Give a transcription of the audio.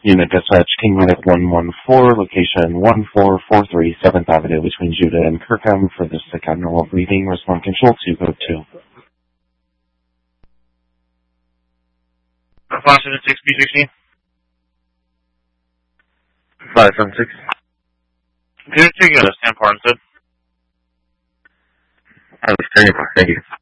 Unit Dispatch, King Medic 114, location 1443 7th Avenue between Judah and Kirkham for the sick abnormal breathing. Respond control to code 2. Response to 6B16. 576. Good to go, Sam Parnson. I was saying, thank you.